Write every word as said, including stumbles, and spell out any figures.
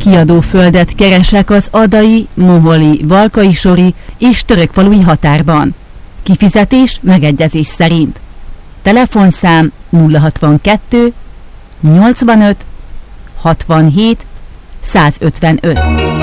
Kiadóföldet keresek az adai, moholi, valkai-sori és törökfalui határban. Kifizetés megegyezés szerint. Telefonszám nulla hatvankettő nyolcvanöt hatvanhét százötvenöt.